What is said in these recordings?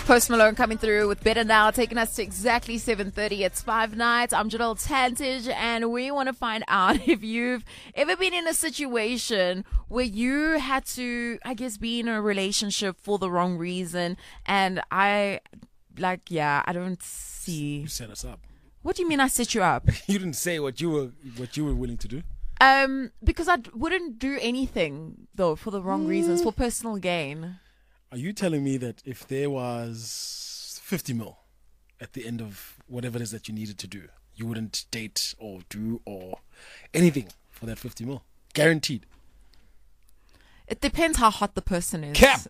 Post Malone coming through with Better Now, taking us to exactly 7:30. It's 5 nights. I'm Janelle Tantage, and we want to find out if you've ever been in a situation where you had to, I guess, be in a relationship for the wrong reason. And I don't see. You set us up. What do you mean I set you up? You didn't say what you were willing to do. Because I wouldn't do anything though for the wrong reasons, for personal gain. Are you telling me that if there was 50 mil at the end of whatever it is that you needed to do, you wouldn't date or do or anything for that 50 mil? Guaranteed. It depends how hot the person is. Cap!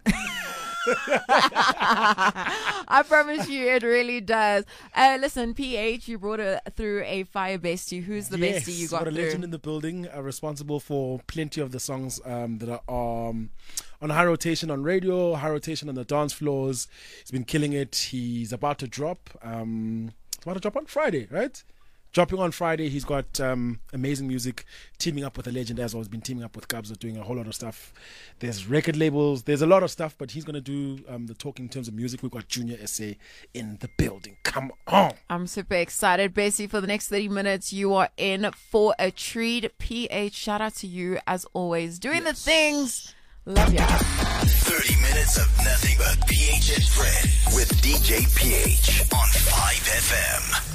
I promise you, it really does. Listen, PH, you brought through a fire bestie. Who's the bestie you got what a through? legend in the building, responsible for plenty of the songs that are on high rotation on radio, high rotation on the dance floors. He's been killing it. He's about to drop. It's about to drop on Friday, right? Dropping on Friday. He's got amazing music, teaming up with a legend as well. He's been teaming up with Kabza, doing a whole lot of stuff. There's record labels. There's a lot of stuff, but he's going to do the talking in terms of music. We've got Junior SA in the building. Come on. I'm super excited. Bessie, for the next 30 minutes, you are in for a treat. PH, shout out to you as always. Doing the things. Love ya. 30 minutes of nothing but PH and Fred with DJ PH on 5FM.